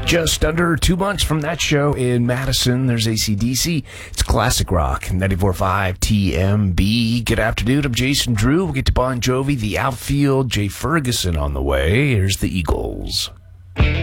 Just under 2 months from that show in Madison, there's AC/DC. It's classic rock, 94.5 TMB. Good afternoon, I'm Jason Drew. We'll get to Bon Jovi, the outfield, Jay Ferguson on the way. Here's the Eagles.